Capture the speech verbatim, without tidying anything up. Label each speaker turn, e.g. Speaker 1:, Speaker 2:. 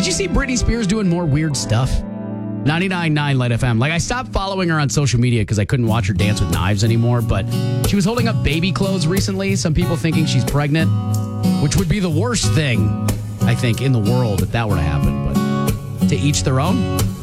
Speaker 1: Did you see Britney Spears doing more weird stuff? ninety-nine point nine Light F M. Like, I stopped following her on social media because I couldn't watch her dance with knives anymore, but she was holding up baby clothes recently. Some people thinking she's pregnant, which would be the worst thing, I think, in the world if that were to happen. But to each their own.